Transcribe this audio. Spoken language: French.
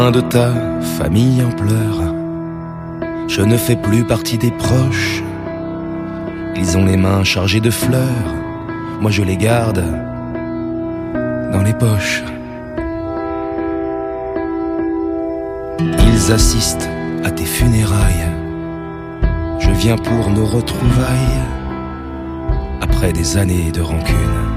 De ta famille en pleurs, je ne fais plus partie des proches. Ils ont les mains chargées de fleurs, moi je les garde dans les poches. Ils assistent à tes funérailles, je viens pour nos retrouvailles, après des années de rancune.